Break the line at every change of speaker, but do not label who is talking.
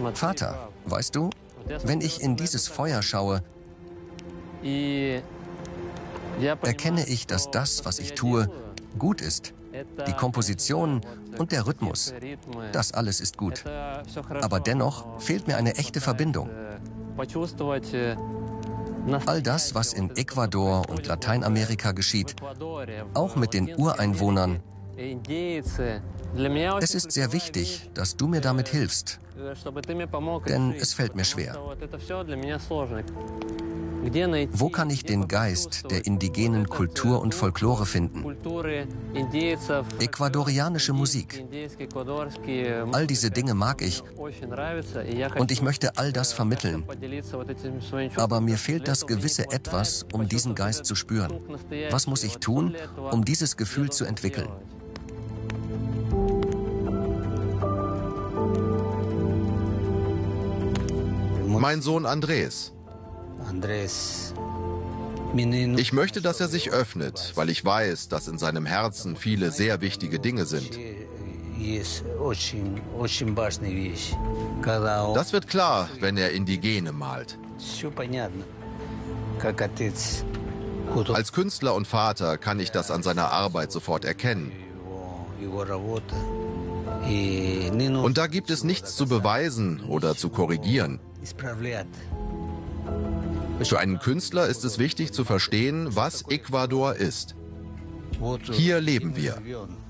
Vater, weißt du, wenn ich in dieses Feuer schaue, erkenne ich, dass das, was ich tue, gut ist. Die Komposition und der Rhythmus, das alles ist gut. Aber dennoch fehlt mir eine echte Verbindung. All das, was in Ecuador und Lateinamerika geschieht, auch mit den Ureinwohnern, es ist sehr wichtig, dass du mir damit hilfst, denn es fällt mir schwer. Wo kann ich den Geist der indigenen Kultur und Folklore finden? Ecuadorianische Musik. All diese Dinge mag ich und ich möchte all das vermitteln. Aber mir fehlt das gewisse Etwas, um diesen Geist zu spüren. Was muss ich tun, um dieses Gefühl zu entwickeln?
Mein Sohn Andrés. Ich möchte, dass er sich öffnet, weil ich weiß, dass in seinem Herzen viele sehr wichtige Dinge sind. Das wird klar, wenn er Indigene malt. Als Künstler und Vater kann ich das an seiner Arbeit sofort erkennen. Und da gibt es nichts zu beweisen oder zu korrigieren. Für einen Künstler ist es wichtig zu verstehen, was Ecuador ist. Hier leben wir.